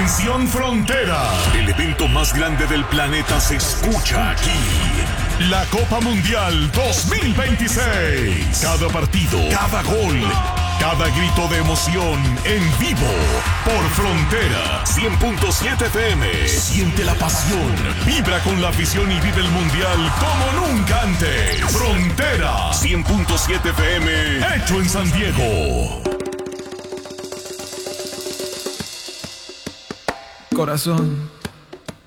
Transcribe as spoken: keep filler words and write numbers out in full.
Atención Frontera. El evento más grande del planeta se escucha aquí. La Copa Mundial dos mil veintiséis. Cada partido, cada gol, cada grito de emoción en vivo por Frontera cien punto siete F M. Siente la pasión, vibra con la afición y vive el Mundial como nunca antes. Frontera cien punto siete F M, hecho en San Diego. Corazón,